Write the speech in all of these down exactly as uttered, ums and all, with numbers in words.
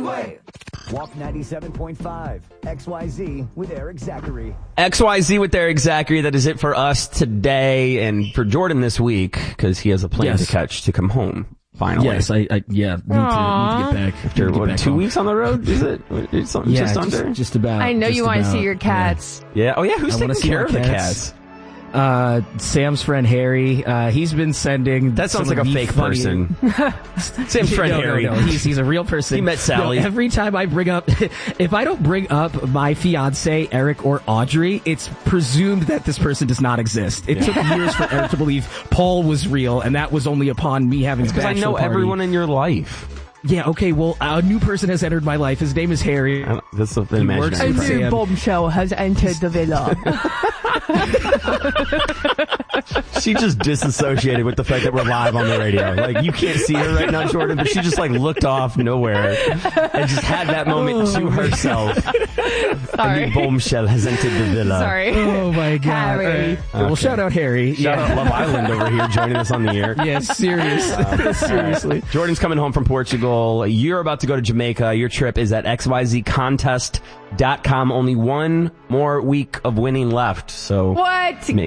way. Walk ninety-seven point five. X Y Z with Eric Zachary. X Y Z with Eric Zachary. That is it for us today and for Jordan this week because he has a plane yes. to catch to come home. Finally. Yes, I, I yeah, need to, need to get back. After get what, back two home. weeks on the road? Is it? It's something yeah, just, just under? Just about. I know just you want to about, see your cats. Yeah. yeah. Oh, yeah. Who's I taking see care my of the cats. cats? Uh, Sam's friend Harry. Uh, he's been sending. That sounds like a fake funny... person. Sam's friend no, Harry. No, no, he's he's a real person. He met Sally. No, every time I bring up, if I don't bring up my fiance Eric or Audrey, it's presumed that this person does not exist. It took years for Eric to believe Paul was real, and that was only upon me having. Because I know party. everyone in your life. Yeah, okay, well, a new person has entered my life. His name is Harry. That's the imaginary. A new bombshell has entered the villa. She just disassociated with the fact that we're live on the radio. Like, you can't see her right now, Jordan, but she just, like, looked off nowhere and just had that moment to herself. Sorry. A new bombshell has entered the villa. Sorry. Oh, my God. Harry. Right. Okay. Well, shout out Harry. Shout yeah. out Love Island over here joining us on the air. Yeah, serious. Uh, seriously. Right. Jordan's coming home from Portugal. You're about to go to Jamaica. Your trip is at X Y Z contest dot com. Only one more week of winning left. So What? Make,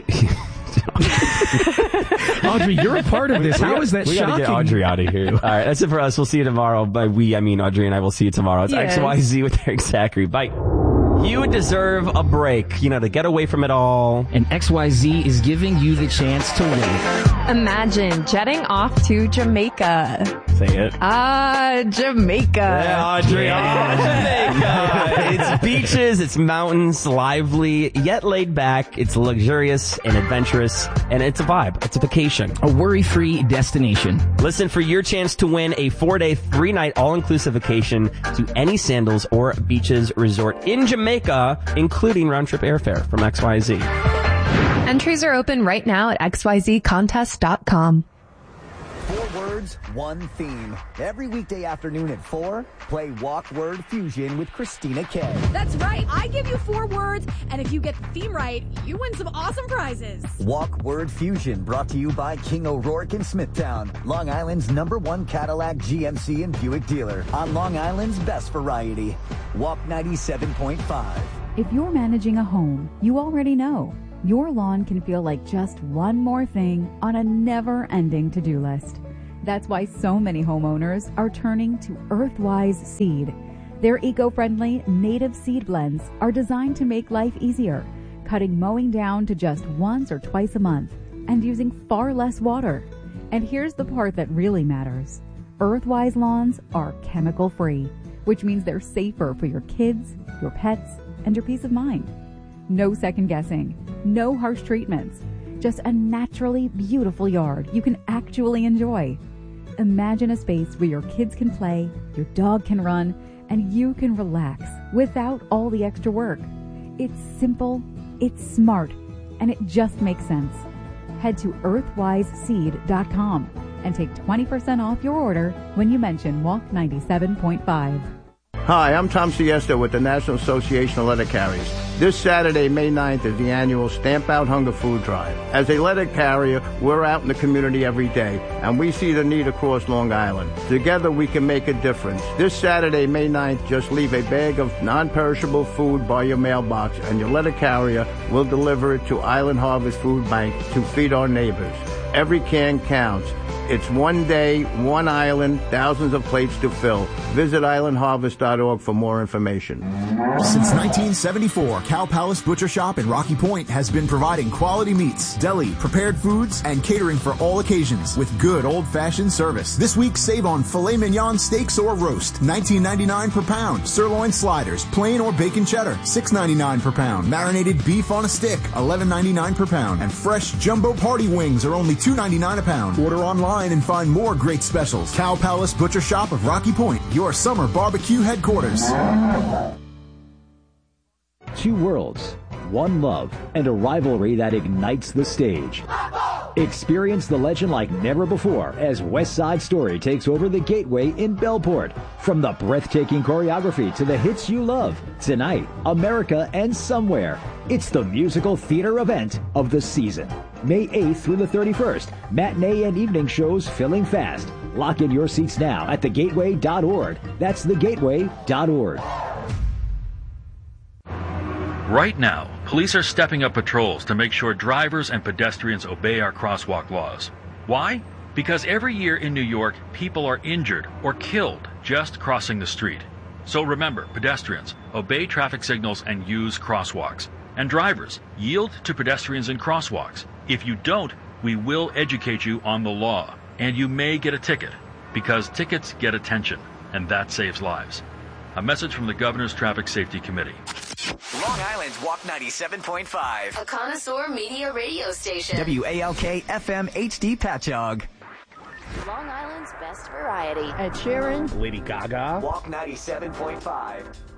Audrey, you're a part of this. We How got, is that we shocking? We got to get Audrey out of here. All right, that's it for us. We'll see you tomorrow. By we, I mean Audrey and I will see you tomorrow. It's Yes. X Y Z with Eric Zachary. Bye. You deserve a break, you know, to get away from it all. And X Y Z is giving you the chance to win. Imagine jetting off to Jamaica. Say it. Ah, Jamaica. Yeah, Audrey. Yeah. Oh, Jamaica. It's beaches, it's mountains, lively, yet laid back. It's luxurious and adventurous, and it's a vibe. It's a vacation. A worry-free destination. Listen for your chance to win a four-day, three-night all-inclusive vacation to any Sandals or Beaches resort in Jamaica, including round-trip airfare from X Y Z. Entries are open right now at X Y Z contest dot com. Four words, one theme. Every weekday afternoon at four, play Walk Word Fusion with Christina K. That's right. I give you four words, and if you get the theme right, you win some awesome prizes. Walk Word Fusion, brought to you by King O'Rourke in Smithtown, Long Island's number one Cadillac, G M C, and Buick dealer. On Long Island's best variety. Walk ninety-seven point five. If you're managing a home, you already know your lawn can feel like just one more thing on a never-ending to-do list. That's why so many homeowners are turning to Earthwise Seed. Their eco-friendly native seed blends are designed to make life easier, cutting mowing down to just once or twice a month and using far less water. And here's the part that really matters. Earthwise lawns are chemical-free, which means they're safer for your kids, your pets, and your peace of mind. No second guessing, no harsh treatments, just a naturally beautiful yard you can actually enjoy. Imagine a space where your kids can play, your dog can run, and you can relax without all the extra work. It's simple, it's smart, and it just makes sense. Head to earthwise seed dot com and take twenty percent off your order when you mention Walk ninety-seven point five. Hi, I'm Tom Siesta with the National Association of Letter Carriers. This Saturday, May ninth, is the annual Stamp Out Hunger Food Drive. As a letter carrier, we're out in the community every day, and we see the need across Long Island. Together, we can make a difference. This Saturday, May ninth, just leave a bag of non-perishable food by your mailbox, and your letter carrier will deliver it to Island Harvest Food Bank to feed our neighbors. Every can counts. It's one day, one island, thousands of plates to fill. Visit island harvest dot org for more information. Since nineteen seventy-four, Cow Palace Butcher Shop in Rocky Point has been providing quality meats, deli, prepared foods, and catering for all occasions with good old-fashioned service. This week, save on filet mignon steaks or roast, nineteen ninety-nine per pound. Sirloin sliders, plain or bacon cheddar, six ninety-nine per pound. Marinated beef on a stick, eleven ninety-nine per pound. And fresh jumbo party wings are only two ninety-nine a pound. Order online and find more great specials. Cow Palace Butcher Shop of Rocky Point, your summer barbecue headquarters. Two worlds, one love, and a rivalry that ignites the stage. Experience the legend like never before as West Side Story takes over the Gateway in Bellport. From the breathtaking choreography to the hits you love, tonight, America and Somewhere. It's the musical theater event of the season. May eighth through the thirty-first, matinee and evening shows filling fast. Lock in your seats now at the gateway dot org. That's the gateway dot org. Right now, police are stepping up patrols to make sure drivers and pedestrians obey our crosswalk laws. Why? Because every year in New York, people are injured or killed just crossing the street. So remember, pedestrians, obey traffic signals and use crosswalks. And drivers, yield to pedestrians in crosswalks. If you don't, we will educate you on the law, and you may get a ticket, because tickets get attention, and that saves lives. A message from the Governor's Traffic Safety Committee. Long Island's Walk ninety-seven point five. A connoisseur media radio station. W A L K F M H D Patchogue. Long Island's best variety. Ed Sheeran. Lady Gaga. Walk ninety-seven point five.